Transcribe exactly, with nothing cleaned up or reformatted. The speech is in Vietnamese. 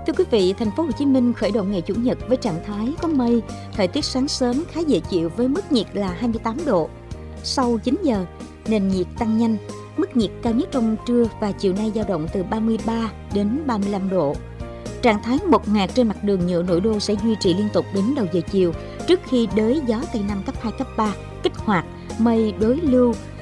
Thưa quý vị, thành phố Hồ Chí Minh khởi động ngày Chủ nhật với trạng thái có mây, thời tiết sáng sớm khá dễ chịu với mức nhiệt là hai mươi tám độ. Sau chín giờ, nền nhiệt tăng nhanh, mức nhiệt cao nhất trong trưa và chiều nay dao động từ ba mươi ba đến ba mươi lăm độ. Trạng thái ngột ngạt trên mặt đường nhựa nội đô sẽ duy trì liên tục đến đầu giờ chiều, trước khi đới gió Tây Nam cấp hai, cấp ba kích hoạt, mây đối lưu